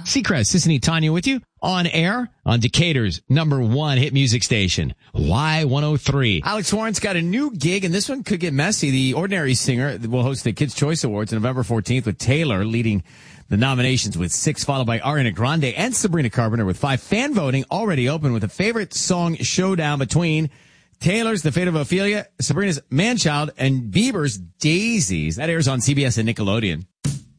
Seacrest, Sissany, Tanya with you on air on Decatur's #1 hit music station, Y103. Alex Warren's got a new gig, and this one could get messy. The Ordinary Singer will host the Kids' Choice Awards on November 14th with Taylor leading the nominations with 6, followed by Ariana Grande and Sabrina Carpenter with 5. Fan voting already open with a favorite song showdown between Taylor's The Fate of Ophelia, Sabrina's Manchild, and Bieber's Daisies. That airs on CBS and Nickelodeon.